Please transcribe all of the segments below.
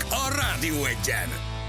a Rádió Egyen.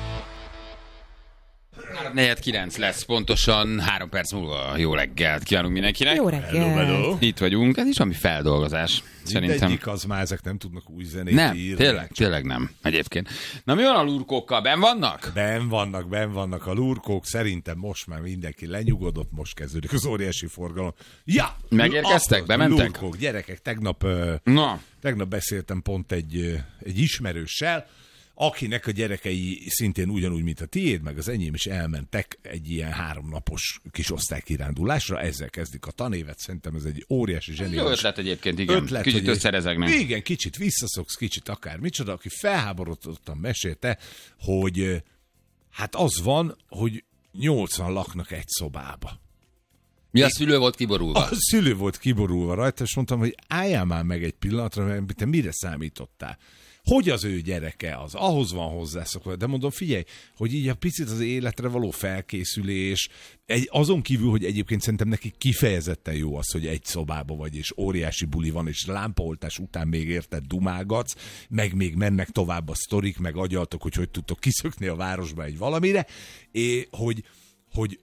4:09 lesz pontosan, 3 perc múlva. Jó reggelt kívánunk mindenkinek. Jó reggelt. Itt vagyunk, ez is ami feldolgozás. Szerintem. Mindegyik az már, ezek nem tudnak új zenét Nem, írni. tényleg nem egyébként. Na mi van a lurkókkal? Benn vannak? Benn vannak a lurkók, szerintem most már mindenki lenyugodott, most kezdődik az óriási forgalom. Ja! Megérkeztek? Bementek? Lurkók, gyerekek, tegnap beszéltem pont egy ismerőssel, akinek a gyerekei szintén ugyanúgy, mint a tiéd, meg az enyém is elmentek egy ilyen 3 napos kis osztálykirándulásra, ezzel kezdik a tanévet, szerintem ez egy óriási zseniális. Jó ötlet egyébként, igen. Kicsit összerezegnek. Igen, kicsit visszaszoksz, kicsit akár micsoda, aki felháborodottan mesélte, hogy hát az van, hogy 80 laknak egy szobába. Mi a szülő volt kiborulva? A szülő volt kiborulva rajta, és mondtam, hogy álljál már meg egy pillanatra, mert te mire számítottál? Hogy az ő gyereke az, ahhoz van hozzászokva. De mondom, figyelj, hogy így a picit az életre való felkészülés, azon kívül, hogy egyébként szerintem neki kifejezetten jó az, hogy egy szobába vagy, és óriási buli van, és lámpaoltás után még érted dumálgatsz, meg még mennek tovább a sztorik, meg agyaltok, hogy tudtok kiszökni a városba egy valamire, és hogy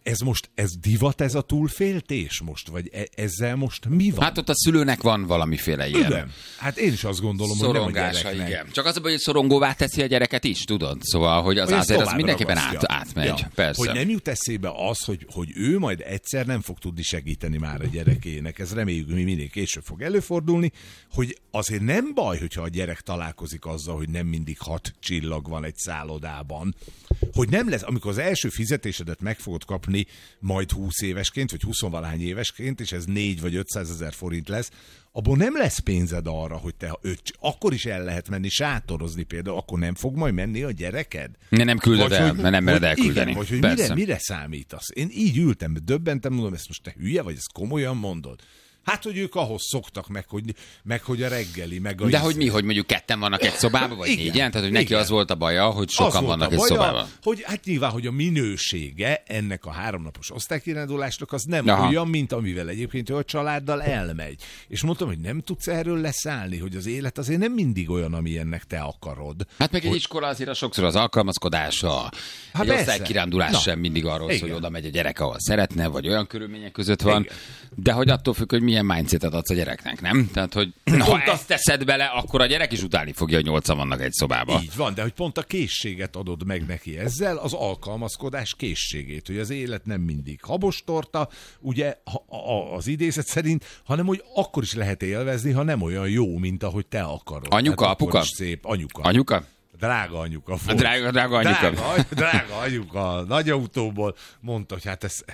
ez divat, ez a túlféltés most? Vagy ezzel most mi van? Hát ott a szülőnek van valamiféle ilyen. Igen. Hát én is azt gondolom, szorongása, hogy nem a igen. Csak az, hogy szorongóvá teszi a gyereket is, tudod? Szóval, hogy azért az mindenképpen átmegy. Ja. Persze. Hogy nem jut eszébe az, hogy ő majd egyszer nem fog tudni segíteni már a gyerekének. Ez reméljük, hogy minél később fog előfordulni, hogy azért nem baj, hogyha a gyerek találkozik azzal, hogy nem mindig 6 csillag van egy szállodában. Hogy nem lesz, amikor az első fizetésedet meg fogod kapni majd 20 évesként, vagy 20-valahány évesként, és ez 4 vagy 500 ezer forint lesz, abból nem lesz pénzed arra, hogy te akkor is el lehet menni sátorozni például, akkor nem fog majd menni a gyereked? Nem küldöd el, mert nem mered elküldeni. Igen, vagy hogy mire számítasz? Én így ültem, döbbentem, mondom, ezt most te hülye vagy, ezt komolyan mondod? Hát, hogy ők ahhoz szoktak meg hogy a reggeli, meg a... De hogy mi, hogy mondjuk 2 vannak egy szobában, vagy 4-en? Tehát, hogy neki az volt a baja, hogy sokan vannak egy szobában. Hogy hát nyilván, hogy a minősége ennek a 3 napos osztálykirándulásnak az nem olyan, mint amivel egyébként ő a családdal elmegy. És mondtam, hogy nem tudsz erről leszállni, hogy az élet azért nem mindig olyan, amilyennek te akarod. Hát meg egy iskola azért sokszor az alkalmazkodása, egy osztálykirándulás sem mindig arról szól, hogy oda megy a gyerek, ahol szeretne, vagy olyan körülmények között van, de hogy attól függ, hogy milyen mindsetet adsz a gyereknek, nem? Tehát, hogy ha ezt teszed bele, akkor a gyerek is utálni fogja, hogy 8 vannak egy szobában. Így van, de hogy pont a készséget adod meg neki ezzel, az alkalmazkodás készségét, hogy az élet nem mindig habostorta, ugye az idézet szerint, hanem hogy akkor is lehet élvezni, ha nem olyan jó, mint ahogy te akarod. Anyuka, hát apuka? Szép. Anyuka? Drága anyuka. Drága anyuka. Drága anyuka. Nagy autóból mondta, hogy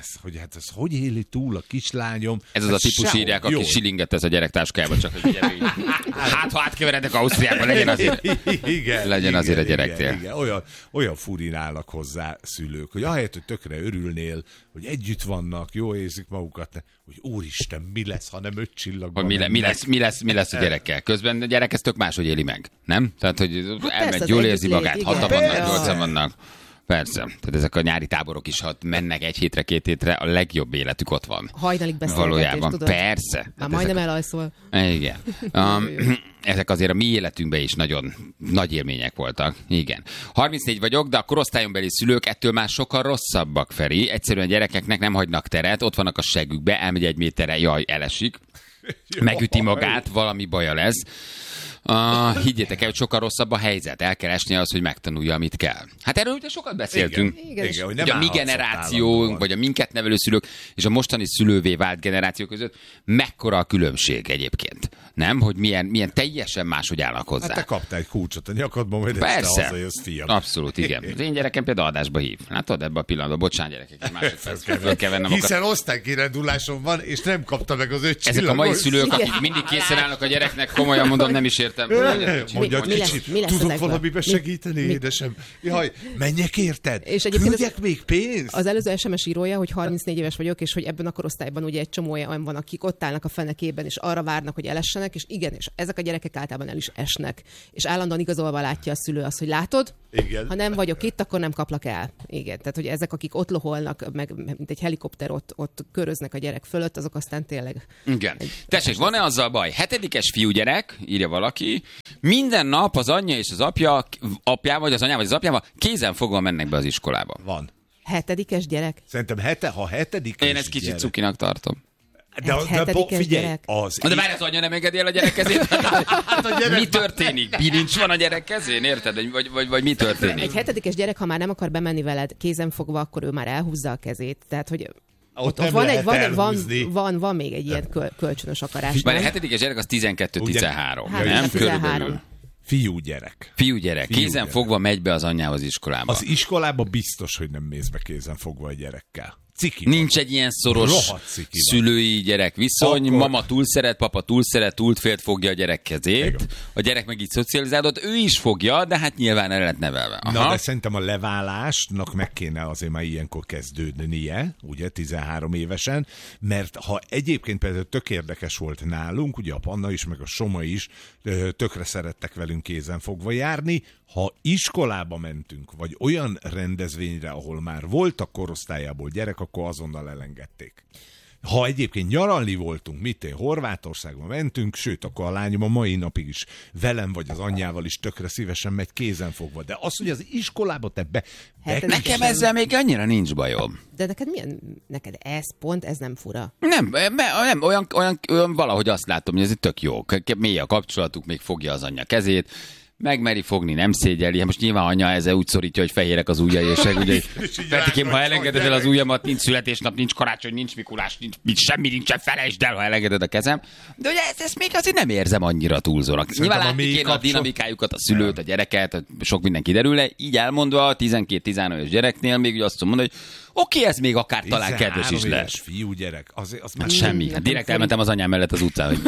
ez hogy éli túl a kislányom. Ez az a típus írják, aki silinget tesz a gyerek táskájába, csak hogy gyerek. Hát, ha átkeverednek Ausztriába, legyen azért a gyerektél. Igen. Olyan furin állnak hozzá szülők, hogy ahelyett, hogy tökre örülnél, hogy együtt vannak, jól érzik magukat, hogy úristen, mi lesz, ha nem 5 csillagban. Mi lesz a gyerekkel? Közben a gyerek ezt tök máshogy éli meg, nem? Tehát, hogy elmegy, jól érzi magát, 6 vannak, 8 vannak. Persze. Tehát ezek a nyári táborok is, ha mennek 1 hétre, 2 hétre, a legjobb életük ott van. Hajnalig beszélgetés, valójában. tudod? Persze. Már majdnem elalszol. Igen. Ezek azért a mi életünkben is nagyon nagy élmények voltak. Igen. 34 vagyok, de a korosztályombeli szülők ettől már sokkal rosszabbak, Feri. Egyszerűen gyerekeknek nem hagynak teret, ott vannak a segükbe, elmegy 1 méterre, jaj, elesik, megüti magát, valami baja lesz. Higgyétek el, hogy sokkal rosszabb a helyzet. El kell esnie az, hogy megtanulja, amit kell. Hát erről ugye sokat beszéltünk. Igen, hogy a mi generációnk, vagy a minket nevelő szülők, és a mostani szülővé vált generáció között mekkora a különbség egyébként. Nem? Hogy milyen teljesen máshogy állnak hozzá. Hát te kaptál egy kulcsot a nyakadban, majd persze. Hazajössz, fiam. Abszolút, igen. Az én gyerekem például adásba hív. Látod, ebben a pillanatban, bocsánat gyerekek, egy másodperc kell vennem. Hiszen osztálykiránduláson van, és nem kapta meg az 5 csillagos. Ezek a mai szülők, akik mindig készen állnak a gyereknek, komolyan mondom, nem is értem. Mondja, kicsit, tudok valamiben segíteni, édesem? Jaj, menjek érted? Küldjek még pénzt? Az előző SMS írója, hogy 34 éves vagyok, és hogy ebben a korosztályban ugye egy csomó olyan van, akik ott állnak a fenekében, és arra várnak, hogy elessenek, és igen, és ezek a gyerekek általában el is esnek. És állandóan igazolva látja a szülő azt, hogy látod, igen. Ha nem vagyok itt, akkor nem kaplak el. Igen, tehát hogy ezek, akik ott loholnak, meg mint egy helikopter ott köröznek a gyerek fölött, azok aztán tényleg... Igen. Tessék, van-e azzal baj? 7-es fiúgyerek, írja valaki, ciki, minden nap az anyja és az apjával, vagy az anyával, vagy az apjával kézen fogva mennek be az iskolába. Van. 7-es gyerek? Szerintem ha 7. Én ezt kicsit cukinak tartom. De figyelj, gyerek. De várj, az anya nem engedi el a gyerek kezét? Mi történik? Bilincs van a gyerek kezén, érted? Vagy mi történik? Egy 7-es gyerek, ha már nem akar bemenni veled kézen fogva, akkor ő már elhúzza a kezét. Tehát, hogy ott van még egy ilyen kölcsönös akarás. Már a 7-es gyerek az 12-13, Hát, nem? 13. Körülbelül. Fiúgyerek. Kézen fogva megy be az anyjához az iskolába. Az iskolába biztos, hogy nem mész be kézen fogva a gyerekkel. Ciki Nincs van. egy ilyen szoros szülői gyerek viszony, Akkor... mama túl szeret, papa túl szeret, túlfélt fogja a gyerek kezét, igen. A gyerek meg így szocializálódott, ő is fogja, de hát nyilván el lett nevelve. Aha. Na, de szerintem a leválásnak meg kéne azért már ilyenkor kezdődnie, ugye 13 évesen, mert ha egyébként például tök érdekes volt nálunk, ugye a Panna is, meg a Soma is tökre szerettek velünk kézen fogva járni, ha iskolába mentünk, vagy olyan rendezvényre, ahol már voltak korosztályából gyerek, akkor azonnal elengedték. Ha egyébként nyaralni voltunk, Horvátországba mentünk, sőt, akkor a lányom a mai napig is velem vagy az anyjával is tökre szívesen megy kézen fogva. De az, hogy az iskolába te be... Nekem ezzel még annyira nincs bajom. De neked ez nem fura. Nem, olyan valahogy azt látom, hogy ez itt tök jó. Mély a kapcsolatuk, még fogja az anyja kezét, megmeri fogni, nem szégyeli. Hát most nyilván anya ezzel úgy szorítja, hogy fehérek az ujjai, és ugye Petikém, ha elengeded el az ujjamat, nincs születésnap, nincs karácsony, nincs Mikulás, nincs semmi, nincsen, felejtsd el, ha elengeded a kezem. De ugye ezt még azért nem érzem annyira túlzónak. Nyilván látni kéne a dinamikájukat, a szülőt, a gyereket, sok minden kiderülne. Így elmondva a 12-13 éves gyereknél még ugye azt mondom, hogy oké, ez még akár talán kedves is lesz. Fiúgyerek, az már semmi. Hát direkt elmentem az anyám mellett az utcán.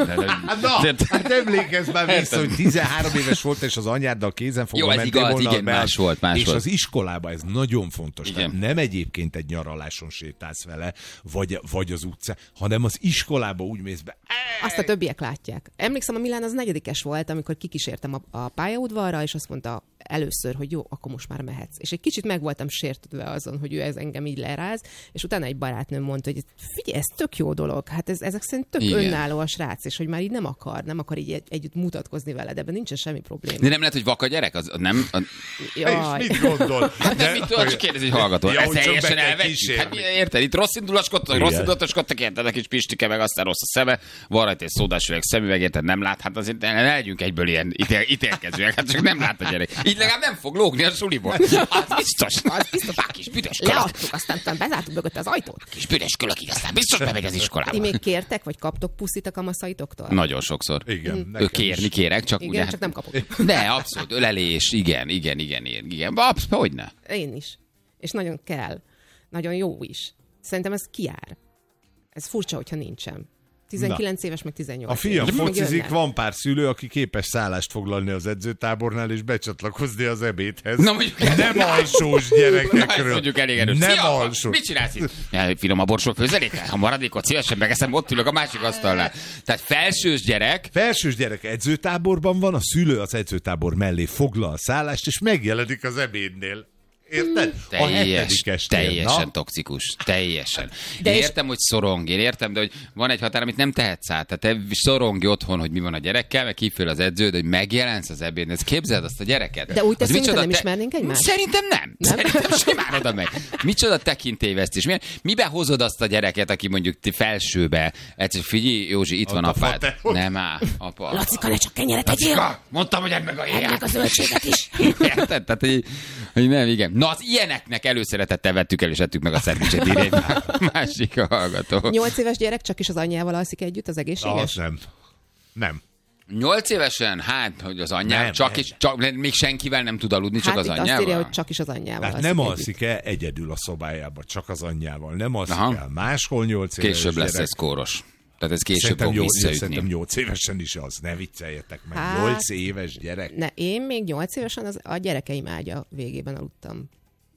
Hát emlékezz már vissza, hogy 13 éves volt, és az anyáddal kézen fogva mentél volna. Jó, ez igaz, igen, más volt. És az iskolában ez nagyon fontos. Nem egyébként egy nyaraláson sétálsz vele, vagy az utcán, hanem az iskolába úgy mész be. Azt a többiek látják. Emlékszem, a Milán az 4-es volt, amikor kikísértem a pályaudvarra, és azt mondta először, hogy jó, akkor most már mehetsz. És egy kicsit meg voltam sértődve azon, hogy ő ez engem így leráz, és utána egy barátnőm mondta, hogy figyelj, ez tök jó dolog, hát ezek szerint tök önálló a srác, és hogy már így nem akar így együtt mutatkozni veled, ebben nincsen semmi probléma. De nem lehet, hogy vak a gyerek? Az nem... És mit gondol? Hát nem mit tudod, csak kérdezi, hogy hallgató. Ezt teljesen elvetjük. Hát érted, itt rossz indulatoskodtak, érted, a kis Pistike, meg aztán rossz a szeme, van rajta egy szódásüveg szemüveg, érted, nem lát, hát azért ne legyünk egyből ilyen ítélkezőek, hát csak nem lát a gyerek. Így legalább nem fog lógni a suliból. Az biztos. A kis büdös kölök. Leadtuk, aztán bezártuk mögött az ajtót. A kis büdös kölök, így aztán biztos bemegy az iskolába. Ti még kértek, vagy kaptok puszit a kamaszhaitoktól? Nagyon sokszor. Igen. Kérek, csak igen, ugye... csak nem kapok. De abszolút, ölelés, igen. Hogyne? Én is. És nagyon kell. Nagyon jó is. Szerintem ez kijár. Ez furcsa, hogyha nincsen. 19 éves, meg 18 A fiam éves. focizik, van pár szülő, aki képes szállást foglalni az edzőtábornál, és becsatlakozni az ebédhez. Na, mondjuk, nem alsós gyerekekről. Mondjuk elég erős. Nem Szia, alsós. Mit csinálsz itt? Ja, finom a borsó főzelékkel? Ha maradékot szívesen megeszem, ott ülök a másik asztalnál. Tehát felsős gyerek edzőtáborban van, a szülő az edzőtábor mellé foglal szállást, és megjelenik az ebédnél. Érted? Teljesen toxikus. Teljesen. Én értem, hogy szorong, én értem, de hogy van egy határ, amit nem tehetsz át. Tehát te szorongj otthon, hogy mi van a gyerekkel, meg hívfél az edződ, hogy megjelensz az ebédnél. Ezt képzeld azt a gyereket. De úgy teszünk, hogy nem ismernénk egymást? Szerintem nem. Szerintem simán oda meg. Micsoda tekintélyvesztés. Mibe hozod azt a gyereket, aki mondjuk felsőbe? Egyszer figyelj, Józsi, itt van apád. Nem áll, apa. Lacika, ne csak kenyeret egyél. Mondtam, hogy edd meg a héját. Meg a zöldséget is. Érted? Tehát, hogy nem, igen. Na, az ilyeneknek előszeretettel vettük el, és ettük meg a szendvicset, írja egy másik hallgató. 8 éves gyerek csak is az anyjával alszik együtt, az egészséges? Nem. 8 évesen? Hát, hogy az anyjával, csak még senkivel nem tud aludni, csak az anyjával? Azt írja, hogy csak is az anyjával alszik nem alszik el egyedül a szobájába, csak az anyjával. Nem alszik el máshol 8 éves Később lesz ez kóros. Tehát ez később fog visszaütni. Szerintem 8 évesen is az. Ne vicceljetek meg. 8 éves gyerek. Én még 8 évesen a gyerekeim ágya végében aludtam.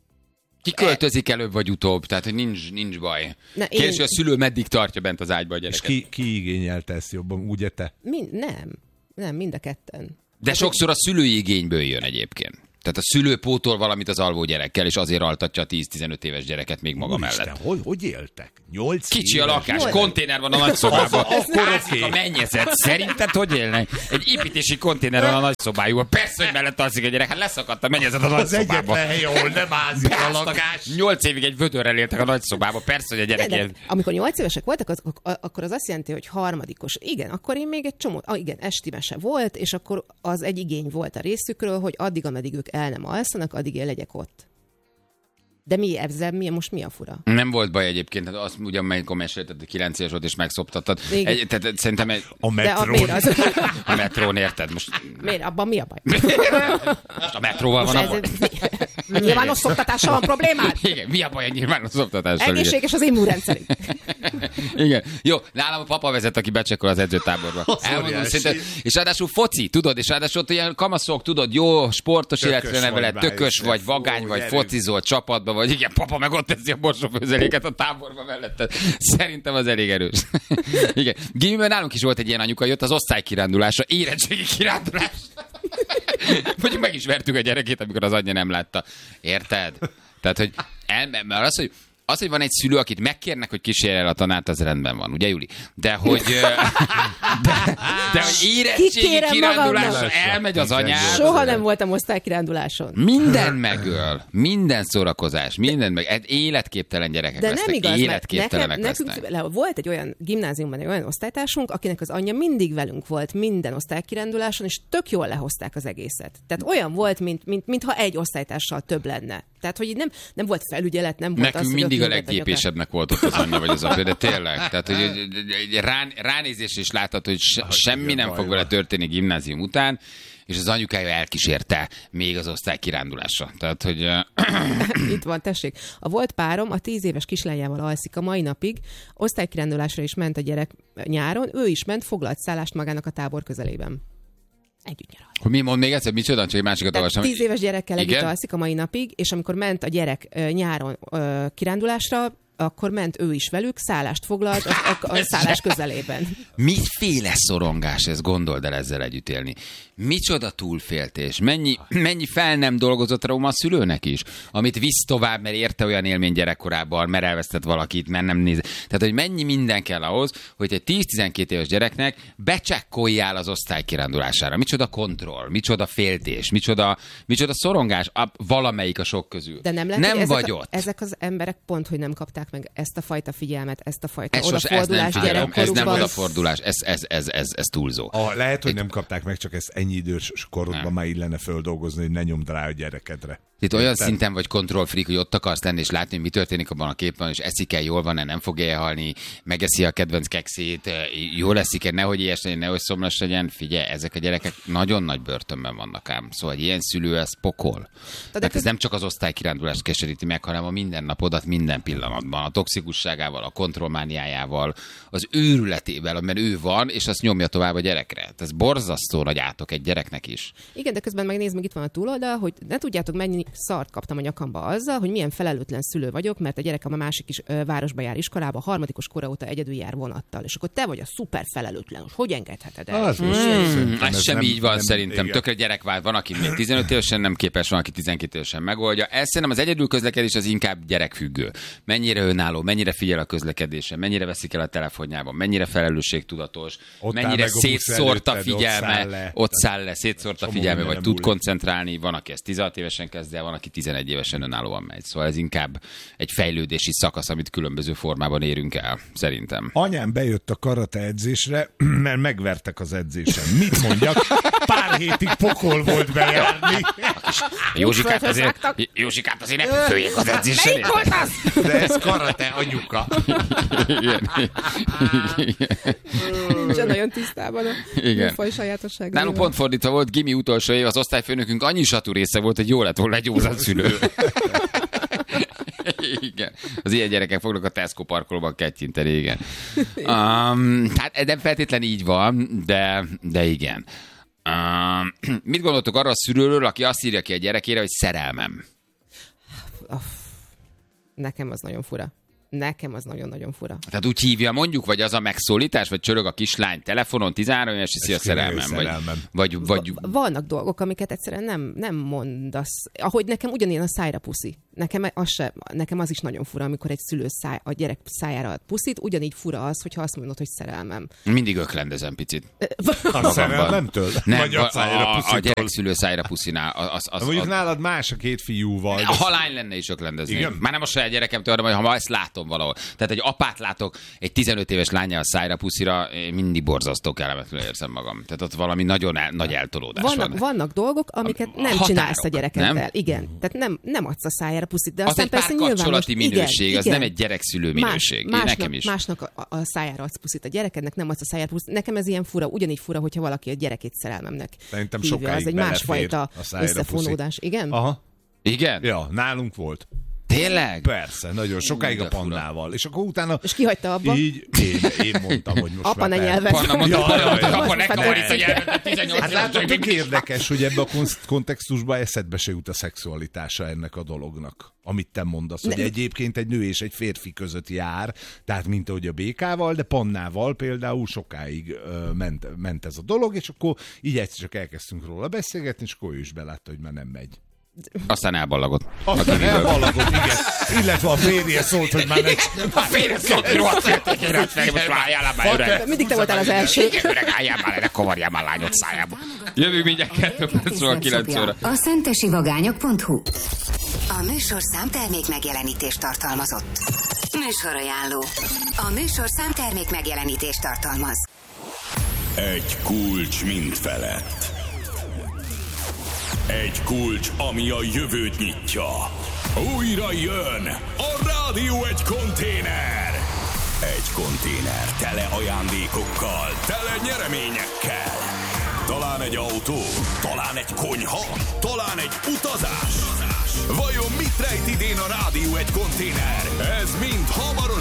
Ki költözik előbb vagy utóbb, tehát hogy nincs baj. Kérdés, hogy a szülő meddig tartja bent az ágyba a gyereket. És ki igényelte ezt jobban, ugye te? Nem, mind a ketten. De sokszor a szülői igényből jön egyébként. Tehát a szülő pótol valamit az alvó gyerekkel, és azért altatja a 10-15 éves gyereket még maga mellett. Hogy éltek? 8 Kicsi éves? a lakás, konténer van a nagyszobában. Akkor Ázik a mennyezet. Szerinted hogy élnek? Egy építési konténer van a nagyszobájúban. Persze, hogy mellett alszik a gyerek. Hát leszakadt a mennyezet a Az nagyszobában. egyetlen hely, ahol nem ázik a lakás. 8 évig egy vödörrel éltek a nagyszobába. Persze, hogy a gyerek él. Amikor 8 évesek voltak, akkor az azt jelenti, hogy harmadikos. Igen, akkor én még egy csomó, igen, esti mese volt, és akkor az egy igény volt a részükről, hogy addig, ameddig ők el nem alszanak, addig én legyek ott. De most mi a fura? Nem volt baj egyébként, hát azt ugyan amikor mesélted, hogy 9 éves volt és megszoptattad. Tehát szerintem a metrón. A metrón, érted? Most... Miért? Abban mi a baj? Most a metróval van a baj. Nyilvános szoptatással van problémád? Igen, mi a baj a nyilvános szoptatással? Egészséges az immunrendszerünk. Igen. Jó, nálam a papa vezet, aki becsekol az edzőtáborba. Elmondom szinte. És ráadásul foci, tudod, és ráadásul ilyen kamaszok, tudod, jó sportos életre neveled, tökös vagy, vagány vagy, focizol csapatba, vagy igen, papa meg ott teszi a borsófőzeléket a táborba melletted. Szerintem az elég erős. Igen. Gimiben nálunk is volt egy ilyen anyuka, jött az osztálykirándulásra, érettségi kirándulás. Mondjuk meg is vertük a gyerekét, amikor az anyja nem látta. Érted? Tehát, hogy mert az, hogy van egy szülő, akit megkérnek, hogy kísérje el a tanárt, az rendben van, ugye, Juli? De hogy érettségi kirándulásra elmegy az anyád. Soha nem voltam osztálykiránduláson. Minden megöl. Minden szórakozás. Minden meg. Életképtelen gyerekek de lesznek. Nem igaz, Életképtelenek lesznek. Volt egy olyan gimnáziumban egy olyan osztálytársunk, akinek az anyja mindig velünk volt minden osztálykiránduláson, és tök jól lehozták az egészet. Tehát olyan volt, mintha egy osztálytársal több lenne. Tehát, hogy nem volt felügyelet, nem volt nekünk az, mindig a leggépesebbnek volt ott az anyja vagy az apja, de tényleg. Tehát, hogy ránézés is látható, hogy semmi nem fog vele történni gimnázium után, és az anyukája elkísérte még az osztálykirándulásra. Tehát, hogy... Itt van, tessék. A volt párom a 10 éves kislányával alszik a mai napig, osztálykirándulásra is ment a gyerek nyáron, ő is ment, foglalt szállást magának a tábor közelében. Együtt nyaral. Hogy mi mond még egyszer, micsoda, csak egy másikat olvastam. 10 éves gyerekkel együtt alszik a mai napig, és amikor ment a gyerek nyáron kirándulásra, akkor ment ő is velük, szállást foglalt a szállás közelében. Miféle szorongás ez, gondold el ezzel együtt élni. Micsoda túlféltés, mennyi fel nem dolgozott trauma a szülőnek is, amit visz tovább, mert érte olyan élmény gyerekkorában, mert elvesztett valakit, mert nem néz. Tehát, hogy mennyi minden kell ahhoz, hogy egy 10-12 éves gyereknek becsekkoljál az osztály kirándulására. Micsoda kontroll, micsoda féltés, micsoda szorongás, valamelyik a sok közül. De nem lehet, vagy ott. Ezek az emberek pont, hogy nem kapták meg ezt a fajta figyelmet, ezt a fajta odafordulást gyerekkorukban. Ez nem odafordulás, ez túlzó. Lehet, hogy nem kapták meg, csak ezt ennyi idős korodban már illene földolgozni, hogy ne nyomd rá a gyerekedre. Itt olyan szinten vagy kontrollfreak, hogy ott akarsz lenni, és látni, hogy mi történik abban a képen, és eszik-e, jól van-e, nem fog elhalni, megeszi a kedvenc kekszét, jól eszik-e, nehogy ilyes legyen, nehogy szomjas legyen. Figyelj, ezek a gyerekek nagyon nagy börtönben vannak ám. Szóval egy ilyen szülő, ez pokol. Tehát ez nem csak az osztálykirándulást keseríti meg, hanem a mindennapodat minden pillanatban, a toxikusságával, a kontrollmániájával, az őrületével, mert ő van, és azt nyomja tovább a gyerekre. Ez borzasztó nagy átok egy gyereknek is. Igen, de közben megnézd, meg itt van a túloldal, hogy ne tudjátok mennyi szart kaptam a nyakamba azzal, hogy milyen felelőtlen szülő vagyok, mert a gyerekem a másik is városba jár iskolába, a harmadikos kora óta egyedül jár vonattal. És akkor te vagy a szuper felelőtlen. Hogy engedheted el? Ez sem így van szerintem. Tökre gyerekvált. Van, aki még 15 évesen nem képes, van, aki 12 évesen megoldja. Ez szerintem az egyedül közlekedés az inkább gyerekfüggő. Mennyire önálló, mennyire figyel a közlekedésen, mennyire veszik el a telefonjában, mennyire felelősségtudatos, mennyire szétszórt a figyelme, ott száll le, szétszórt a figyelme, vagy tud koncentrálni. Van, aki ezt 16 évesen kezd el, van, aki 11 évesen önállóan megy. Szóval ez inkább egy fejlődési szakasz, amit különböző formában érünk el, szerintem. Anyám bejött a karate edzésre, mert megvertek az edzésen. Mit mondjak? Pár hétig pokol volt bejárni. Józsikát azért nem följek az edzésre. Melyik volt az? De ez karate, anyuka. Nincsen nagyon tisztában a műfaj sajátossága. Nálunk pont fordítva volt, gimi utolsó év, az osztályfőnökünk annyi satú része volt, hogy jó lett volna egy józan szülő. Igen. Az ilyen gyerekek fognak a Tesco parkolóban kettyinteni, igen. Hát nem feltétlenül így van, de igen. Mit gondoltok arra a szülőről, aki azt írja ki a gyerekére, hogy szerelmem? Nekem az nagyon fura. Nekem az nagyon-nagyon fura. Tehát úgy hívja mondjuk, vagy az a megszólítás, vagy csörög a kislány telefonon, 13 éves, hiszi a szerelmem. Vagy Vannak dolgok, amiket egyszerűen nem mondasz. Ahogy nekem ugyanilyen a szájra puszi. Nekem az is nagyon fura, amikor egy szülő a gyerek szájára ad puszit, ugyanígy fura az, hogyha azt mondod, hogy szerelmem. Mindig öklendezem picit. A szerelmemtől? Nem, a gyerekszülő szájra puszinál. Mondjuk nálad más a két fiúval. Ha lány lenne is öklendeznék. Már nem a saját gyerekemtől, hanem ha ezt látom valahol. Tehát egy apát látok egy 15 éves lányjal a szájra puszira, én mindig borzasztó kellemetlenül érzem magam. Tehát ott valami nagyon nagy eltolódás van. Vannak dolgok, amiket nem csinálsz a gyerekeddel. Nem. Igen. Tehát nem adsz a szájára puszit. De az egy párkapcsolati minőség, az nem egy gyerekszülő minőség. Nekem is. Másnak a szájára adsz puszit, a gyerekednek nem adsz a szájára puszit. Nekem ez ilyen fura, ugyanígy fura, hogyha valaki a gyerekét szerelmemnek szerintem hívja. sokáig Ez egy másfajta összefonódás. Igen? Aha. Igen? Ja, nálunk volt. Tényleg? Persze, nagyon sokáig a Pannával. És akkor utána... És ki hagyta abba? Így én mondtam, hogy most apa ne nyelved. Panna mondta, apa ne kavarít a nyelvet, 18 hát látod, tök érdekes, hogy ebben a kontextusban eszedbe se jut a szexualitása ennek a dolognak. Amit te mondasz, hogy egyébként egy nő és egy férfi között jár, tehát mint ahogy a békával, de Pannával például sokáig ment ez a dolog, és akkor így egyszer csak elkezdtünk róla beszélgetni, és akkor ő is belátta, hogy már nem megy. Aztán elballagott. Igen. Illetve a férje szólt, hogy már a férje szólt, hogy rohadt féltékére, most már álljál már öreg. Mindig te voltál az első. Öreg, álljál már, ne kavarjál már lányod szájába. Jövünk mindjárt 2 percről 9 óra. A szentesivagányok.hu. A műsorszám termék megjelenítést tartalmazott. Műsorajánló. A műsorszám termék megjelenítést tartalmaz. Egy kulcs mind felett. Egy kulcs, ami a jövőt nyitja. Újra jön a Rádió egy konténer. Egy konténer tele ajándékokkal, tele nyereményekkel. Talán egy autó, talán egy konyha, talán egy utazás. Vajon mit rejt idén a Rádió egy konténer? Ez mind hamarosan